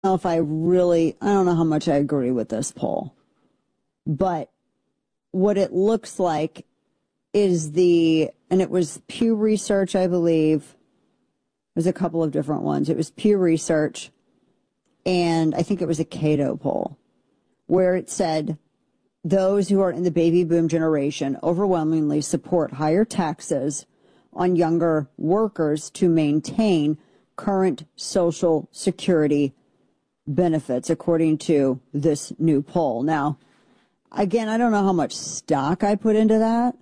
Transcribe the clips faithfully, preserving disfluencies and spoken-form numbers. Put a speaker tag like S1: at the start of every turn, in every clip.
S1: know if I really, I don't know how much I agree with this poll, but what it looks like is the, and it was Pew Research, I believe. There's a couple of different ones. It was Pew Research, and I think it was a Cato poll, where it said those who are in the baby boom generation overwhelmingly support higher taxes on younger workers to maintain current Social Security benefits, according to this new poll. Now, again, I don't know how much stock I put into that,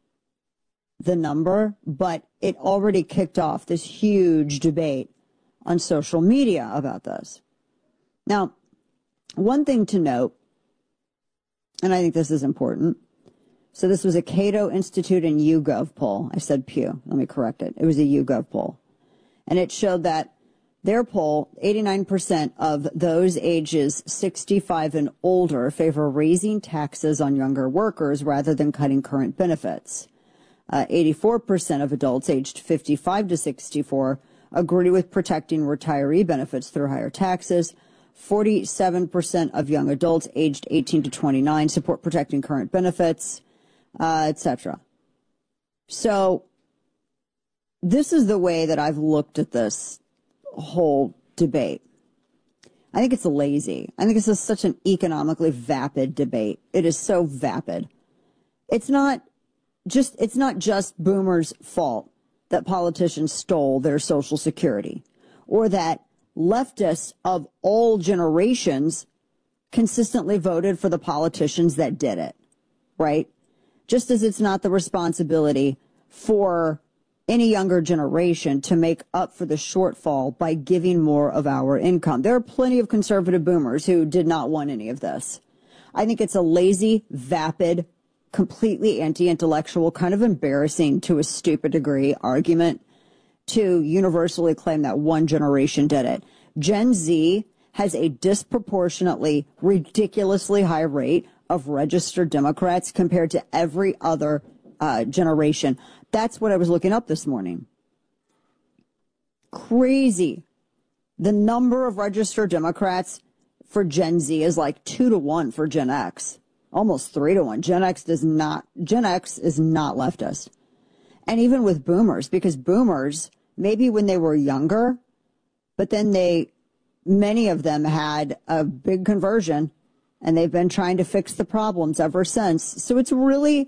S1: the number, but it already kicked off this huge debate on social media about this. Now, one thing to note, and I think this is important. So this was a Cato Institute and YouGov poll. I said Pew. Let me correct it. It was a YouGov poll. And it showed that their poll, eighty-nine percent of those ages sixty-five and older favor raising taxes on younger workers rather than cutting current benefits. Uh, eighty-four percent of adults aged fifty-five to sixty-four agree with protecting retiree benefits through higher taxes. forty-seven percent of young adults aged eighteen to twenty-nine support protecting current benefits, uh, et cetera. So this is the way that I've looked at this whole debate. I think it's lazy. I think this is such an economically vapid debate. It is so vapid. It's not just, it's not just boomers' fault that politicians stole their Social Security, or that leftists of all generations consistently voted for the politicians that did it, right? Just as it's not the responsibility for any younger generation to make up for the shortfall by giving more of our income. There are plenty of conservative boomers who did not want any of this. I think it's a lazy, vapid, completely anti-intellectual, kind of embarrassing to a stupid degree argument to universally claim that one generation did it. Gen Z has a disproportionately, ridiculously high rate of registered Democrats compared to every other uh, generation. That's what I was looking up this morning. Crazy. The number of registered Democrats for Gen Z is like two to one for Gen X. Almost three to one. Gen X does not, Gen X is not leftist. And even with boomers, because boomers, maybe when they were younger, but then they, many of them had a big conversion and they've been trying to fix the problems ever since. So it's really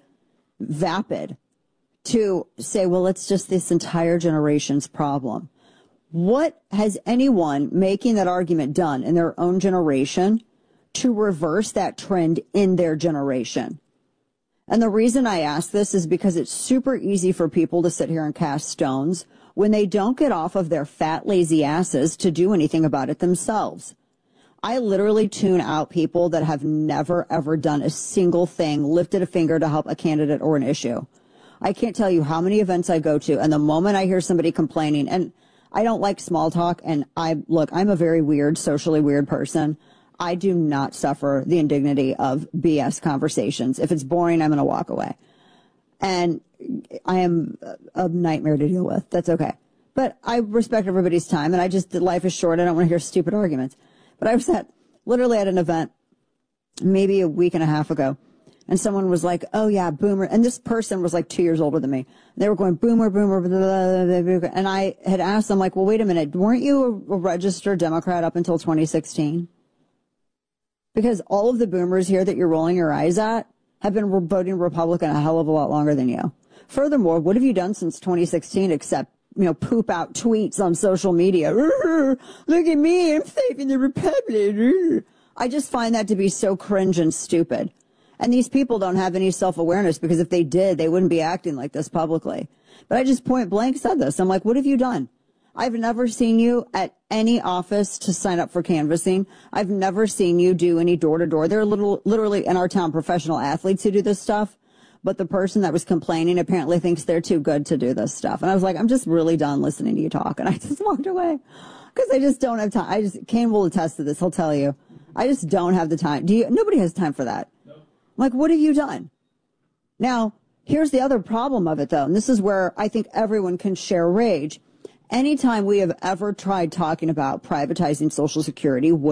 S1: vapid to say, well, it's just this entire generation's problem. What has anyone making that argument done in their own generation to reverse that trend in their generation? And the reason I ask this is because it's super easy for people to sit here and cast stones when they don't get off of their fat, lazy asses to do anything about it themselves. I literally tune out people that have never, ever done a single thing, lifted a finger to help a candidate or an issue. I can't tell you how many events I go to, and the moment I hear somebody complaining, and I don't like small talk, and I, look, I'm a very weird, socially weird person. I do not suffer the indignity of B S conversations. If it's boring, I'm going to walk away. And I am a nightmare to deal with. That's okay. But I respect everybody's time, and I just, life is short. I don't want to hear stupid arguments. But I was at, literally at an event maybe a week and a half ago, and someone was like, oh yeah, boomer. And this person was like two years older than me. And they were going, boomer, boomer, blah, blah, blah, blah. And I had asked them, like, well, wait a minute, weren't you a, a registered Democrat up until twenty sixteen? Because all of the boomers here that you're rolling your eyes at have been re- voting Republican a hell of a lot longer than you. Furthermore, what have you done since twenty sixteen except, you know, poop out tweets on social media? Look at me, I'm saving the Republic. I just find that to be so cringe and stupid. And these people don't have any self-awareness, because if they did, they wouldn't be acting like this publicly. But I just point blank said this. I'm like, what have you done? I've never seen you at any office to sign up for canvassing. I've never seen you do any door-to-door. There are little, literally in our town professional athletes who do this stuff. But the person that was complaining apparently thinks they're too good to do this stuff. And I was like, I'm just really done listening to you talk. And I just walked away because I just don't have time. I just, Kane will attest to this. He'll tell you. I just don't have the time. Do you? Nobody has time for that. No. Like, what have you done? Now, here's the other problem of it, though. And this is where I think everyone can share rage. Anytime we have ever tried talking about privatizing Social Security,